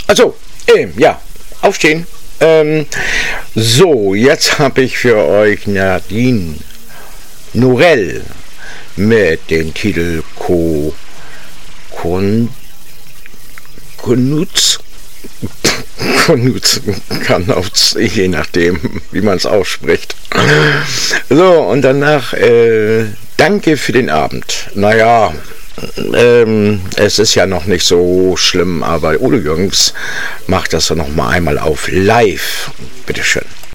Also, ja, aufstehen. So, jetzt habe ich für euch Nadine Norell mit dem Titel Knutz kann auch, je nachdem, wie man es ausspricht. So, und danach danke für den Abend. Naja, es ist ja noch nicht so schlimm, aber Udo Jürgens macht das dann noch mal einmal auf live. Bitteschön.